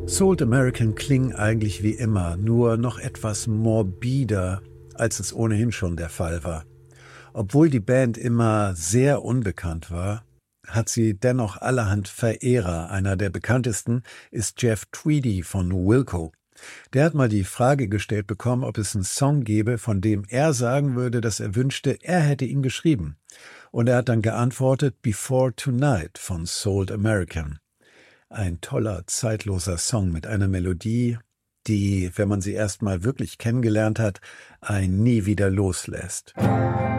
Sold American klingen eigentlich wie immer, nur noch etwas morbider, als es ohnehin schon der Fall war. Obwohl die Band immer sehr unbekannt war, hat sie dennoch allerhand Verehrer. Einer der bekanntesten ist Jeff Tweedy von Wilco. Der hat mal die Frage gestellt bekommen, ob es einen Song gäbe, von dem er sagen würde, dass er wünschte, er hätte ihn geschrieben. Und er hat dann geantwortet, Before Tonight von Sold American. Ein toller, zeitloser Song mit einer Melodie, die, wenn man sie erst mal wirklich kennengelernt hat, einen nie wieder loslässt.